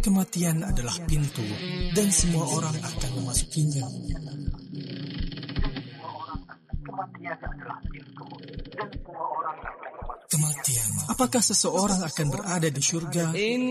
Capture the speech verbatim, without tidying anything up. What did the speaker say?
Kematian adalah pintu dan semua orang akan memasukinya. Kematian, apakah seseorang akan berada di surga